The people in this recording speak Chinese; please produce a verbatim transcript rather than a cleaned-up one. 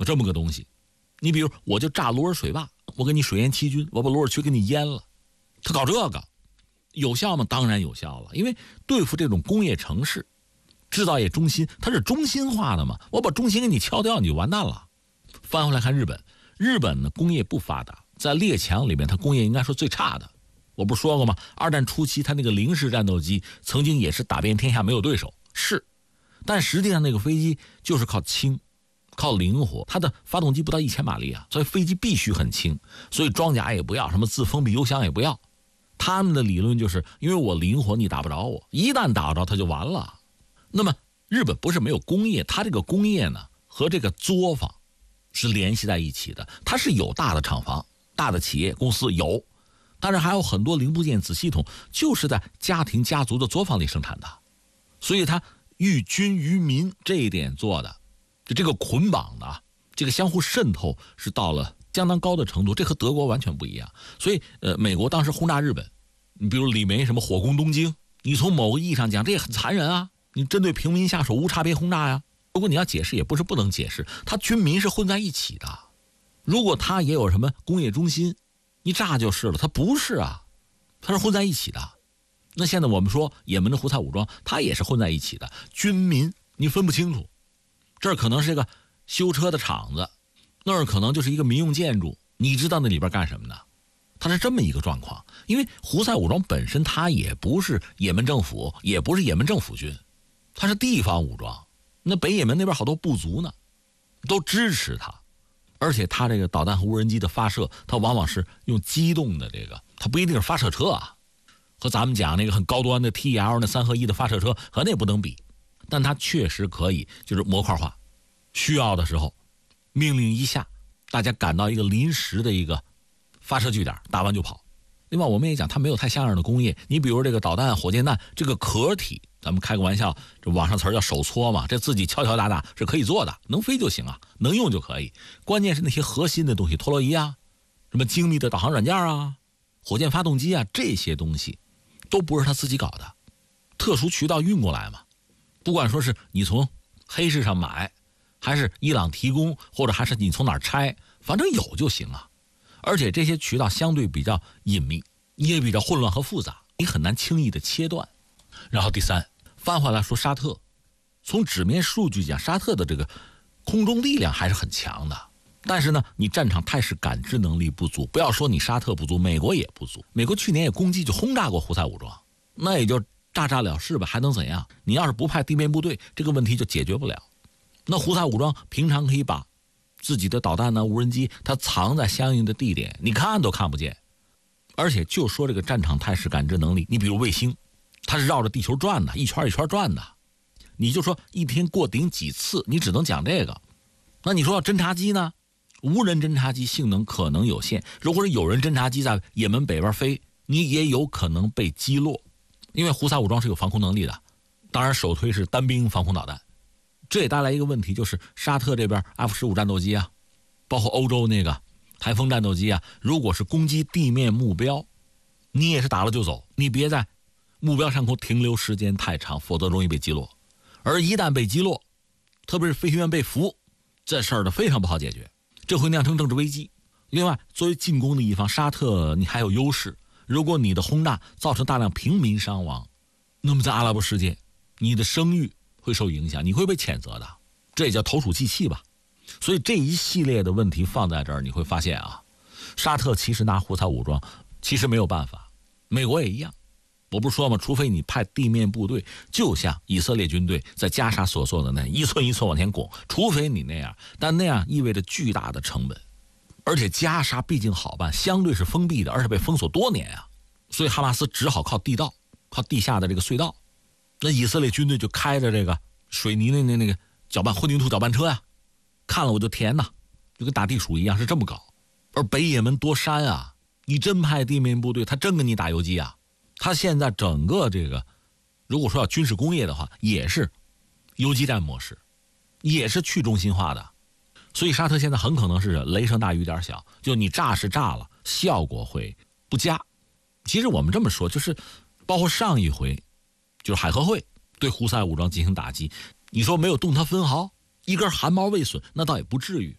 这么个东西。你比如我就炸鲁尔水坝，我给你水淹七军，我把鲁尔区给你淹了，他搞这个有效吗？当然有效了，因为对付这种工业城市制造业中心，它是中心化的嘛，我把中心给你敲掉你就完蛋了。翻回来看日本，日本呢工业不发达，在列强里面它工业应该说最差的。我不是说过吗？二战初期它那个零式战斗机曾经也是打遍天下没有对手，是，但实际上那个飞机就是靠轻靠灵活，它的发动机不到一千马力啊，所以飞机必须很轻，所以装甲也不要，什么自封闭油箱也不要。他们的理论就是因为我灵活，你打不着我，一旦打着它就完了。那么日本不是没有工业，它这个工业呢和这个作坊是联系在一起的，它是有大的厂房、大的企业公司有，但是还有很多零部件子系统就是在家庭家族的作坊里生产的，所以它寓军于民这一点做的，就这个捆绑的这个相互渗透是到了相当高的程度，这和德国完全不一样。所以呃，美国当时轰炸日本，你比如李梅什么火攻东京，你从某个意义上讲这也很残忍啊，你针对平民下手无差别轰炸呀。如果你要解释也不是不能解释，他军民是混在一起的，如果他也有什么工业中心你炸就是了，他不是啊，他是混在一起的。那现在我们说也门的胡塞武装他也是混在一起的，军民你分不清楚，这儿可能是一个修车的厂子，那儿可能就是一个民用建筑，你知道那里边干什么呢？它是这么一个状况。因为胡塞武装本身它也不是也门政府，也不是也门政府军，它是地方武装，那北也门那边好多部族呢都支持它，而且它这个导弹和无人机的发射，它往往是用机动的这个，它不一定是发射车啊，和咱们讲那个很高端的 T L 那三合一的发射车和那不能比，但它确实可以就是模块化，需要的时候命令一下，大家赶到一个临时的一个发射据点，打完就跑。另外我们也讲它没有太像样的工业，你比如这个导弹火箭弹这个壳体，咱们开个玩笑，这网上词儿叫手搓嘛，这自己敲敲打打是可以做的，能飞就行啊，能用就可以。关键是那些核心的东西，陀螺仪啊，什么精密的导航软件啊，火箭发动机啊，这些东西都不是他自己搞的，特殊渠道运过来嘛。不管说是你从黑市上买，还是伊朗提供，或者还是你从哪儿拆，反正有就行啊。而且这些渠道相对比较隐秘，也比较混乱和复杂，你很难轻易的切断。然后第三，翻回来说沙特，从纸面数据讲，沙特的这个空中力量还是很强的，但是呢，你战场态势感知能力不足。不要说你沙特不足，美国也不足。美国去年也攻击就轰炸过胡塞武装，那也就炸炸了事吧，还能怎样？你要是不派地面部队，这个问题就解决不了。那胡塞武装平常可以把自己的导弹呢、无人机，它藏在相应的地点，你看都看不见。而且就说这个战场态势感知能力，你比如卫星，它是绕着地球转的，一圈一圈转的，你就说一天过顶几次，你只能讲这个。那你说侦察机呢？无人侦察机性能可能有限，如果是有人侦察机在也门北边飞，你也有可能被击落，因为胡塞武装是有防空能力的，当然首推是单兵防空导弹。这也带来一个问题，就是沙特这边 F 十五 战斗机啊，包括欧洲那个台风战斗机啊，如果是攻击地面目标，你也是打了就走，你别在目标上空停留时间太长，否则容易被击落。而一旦被击落，特别是飞行员被俘，这事儿呢非常不好解决，这会酿成政治危机。另外，作为进攻的一方，沙特你还有优势，如果你的轰炸造成大量平民伤亡，那么在阿拉伯世界，你的声誉会受影响，你会被谴责的，这也叫投鼠忌器吧。所以这一系列的问题放在这儿，你会发现啊，沙特其实拿胡塞武装其实没有办法，美国也一样。我不是说吗？除非你派地面部队，就像以色列军队在加沙所做的那样，一寸一寸往前拱，除非你那样，但那样意味着巨大的成本。而且加沙毕竟好办，相对是封闭的，而且被封锁多年啊，所以哈马斯只好靠地道，靠地下的这个隧道。那以色列军队就开着这个水泥的那那个搅拌混凝土搅拌车呀、啊，看了我就甜呐，就跟打地鼠一样，是这么搞。而北也门多山啊，你真派地面部队，他真跟你打游击啊。他现在整个这个，如果说要军事工业的话，也是游击战模式，也是去中心化的。所以沙特现在很可能是雷声大雨点小，就你炸是炸了，效果会不佳。其实我们这么说，就是包括上一回就是海合会对胡塞武装进行打击，你说没有动他分毫，一根汗毛未损，那倒也不至于。